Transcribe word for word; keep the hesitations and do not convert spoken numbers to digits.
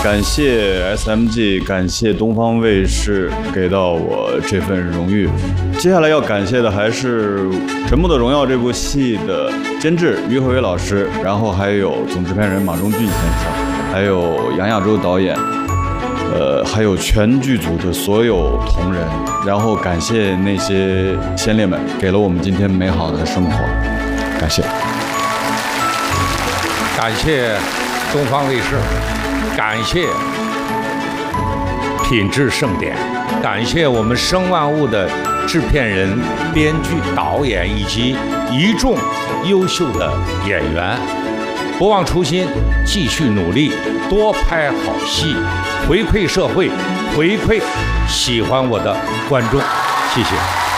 感谢 S M G， 感谢东方卫视给到我这份荣誉。接下来要感谢的还是《沉默的荣耀》这部戏的监制于和伟老师，然后还有总制片人马中俊先生，还有杨亚洲导演，呃，还有全剧组的所有同仁，然后感谢那些先烈们，给了我们今天美好的生活，感谢。 感谢东方卫视，感谢品质盛典，感谢我们声万物的制片人、编剧、导演以及一众优秀的演员。不忘初心，继续努力，多拍好戏，回馈社会，回馈喜欢我的观众。谢谢。